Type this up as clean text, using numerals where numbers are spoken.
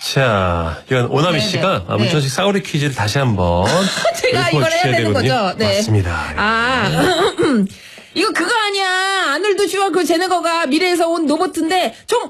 자, 이건 오나미 씨가 문천식 싸구려 퀴즈를 다시 한번 제가 이걸 해야 되는 거죠? 네. 맞습니다. 이거 그거 아니야. 아놀드 슈와그 제네거가 미래에서 온 로봇인데 총